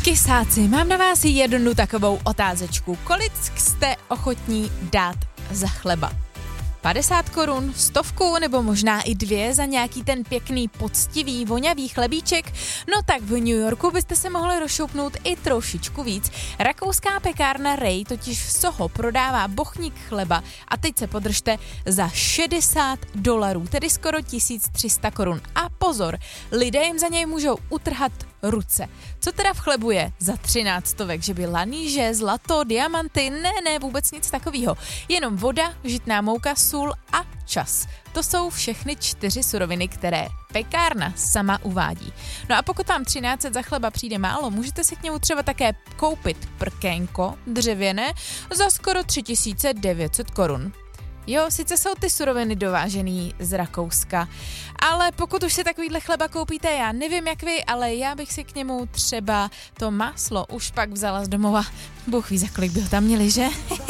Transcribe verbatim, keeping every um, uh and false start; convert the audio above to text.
Kysáci, mám na vás jednu takovou otázečku. Kolik jste ochotní dát za chleba? padesát korun, stovku nebo možná i dvě za nějaký ten pěkný, poctivý, vonavý chlebíček? No tak v New Yorku byste se mohli rozšoupnout i trošičku víc. Rakouská pekárna Ray totiž v Soho prodává bochník chleba a teď se podržte za šedesát dolarů, tedy skoro tisíc tři sta korun. A pozor, lidé jim za něj můžou utrhat ruce. Co teda v chlebu je za třináct stovek, že by laníže, zlato, diamanty, ne, ne, vůbec nic takového. Jenom voda, žitná mouka, sůl a čas. To jsou všechny čtyři suroviny, které pekárna sama uvádí. No a pokud vám třináct set za chleba přijde málo, můžete si k němu třeba také koupit prkénko dřevěné za skoro tři tisíce devět set korun. Jo, sice jsou ty suroviny dovážený z Rakouska, ale pokud už si takovýhle chleba koupíte, já nevím jak vy, ale já bych si k němu třeba to máslo už pak vzala z domova. Bůh ví, za kolik by ho tam měli, že?